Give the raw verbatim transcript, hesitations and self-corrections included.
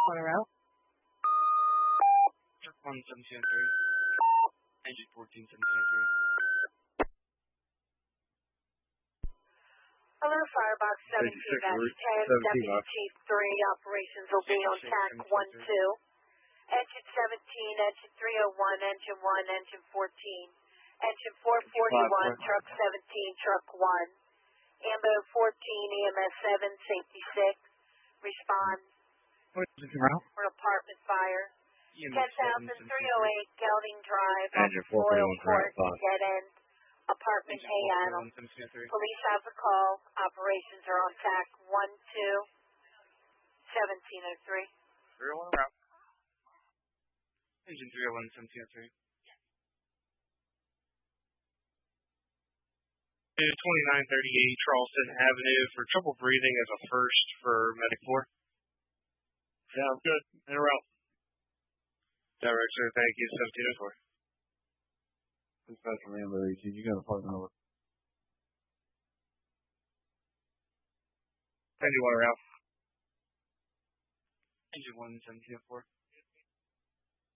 on a route. Truck one seventeen oh three. Engine fourteen seventeen oh three. Alert Firebox seventeen dash ten, Deputy Chief three, operations will be on tack one two. Engine seventeen, engine three oh one, engine one, engine fourteen. Engine four forty-one, truck seventeen, truck one. Ambo fourteen, E M S seven, safety six. Respond. What is the route? For apartment fire. ten thousand three oh eight Gelding Drive, Engine four Royal forty-one, Court, dead end. Apartment A, Adam. Police have a call. Operations are on tack one two. seventeen oh three. three oh one route. Engine three oh one seventeen oh three. twenty-nine thirty-eight Charleston Avenue for trouble breathing as a first for Medic four. Sounds good. In a route. Director, thank you. seventeen oh four. Dispatch from Amber eighteen. You got a partner over. Engine one route. Engine one seventeen oh four.